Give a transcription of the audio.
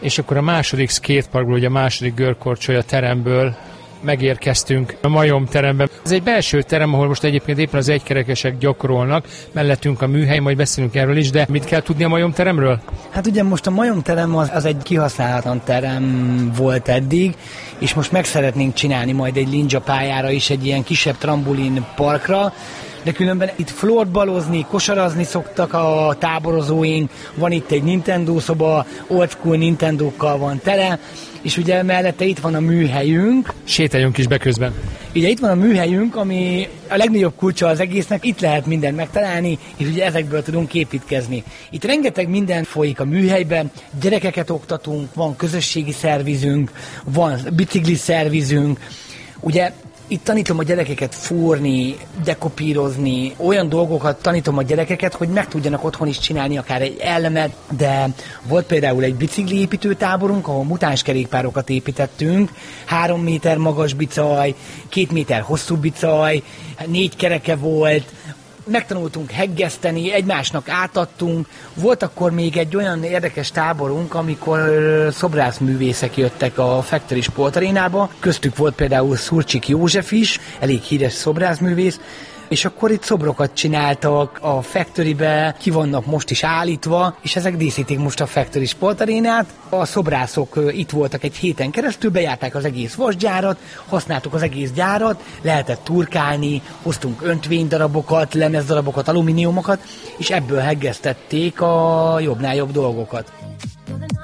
és akkor a második skateparkból, ugye a második görkorcsolya teremből megérkeztünk a Majom teremben. Ez egy belső terem, ahol most egyébként éppen az egykerekesek gyakorolnak, mellettünk a műhely, majd beszélünk erről is, de mit kell tudni a Majom teremről? Hát ugye most a Majom terem az egy kihasználatlan terem volt eddig, és most meg szeretnénk csinálni majd egy ninja pályára is, egy ilyen kisebb trambulin parkra, de különben itt flortbalozni, kosarazni szoktak a táborozóink, van itt egy Nintendo szoba, old school Nintendókkal van tele, és ugye mellette itt van a műhelyünk. Sétáljunk is be közben. Ugye itt van a műhelyünk, ami a legnagyobb kulcsa az egésznek, itt lehet mindent megtalálni, és ugye ezekből tudunk építkezni. Itt rengeteg minden folyik a műhelyben, gyerekeket oktatunk, van közösségi szervizünk, van bicikli szervizünk, ugye itt tanítom a gyerekeket fúrni, dekopírozni, olyan dolgokat tanítom a gyerekeket, hogy meg tudjanak otthon is csinálni akár egy elemet, de volt például egy bicikliépítő táborunk, ahol mutáns kerékpárokat építettünk, 3 méter magas bicaj, 2 méter hosszú bicaj, 4 kereke volt, megtanultunk heggeszteni, egymásnak átadtunk. Volt akkor még egy olyan érdekes táborunk, amikor szobrászművészek jöttek a Factory Sportarénába. Köztük volt például Szurcsik József is, elég híres szobrászművész, és akkor itt szobrokat csináltak a Factorybe, ki vannak most is állítva, és ezek díszítik most a Factory Sportarénát. A szobrászok itt voltak egy héten keresztül, bejárták az egész vasgyárat, használtuk az egész gyárat, lehetett turkálni, hoztunk öntvénydarabokat, lemezdarabokat, alumíniumokat, és ebből heggeztették a jobbnál jobb dolgokat.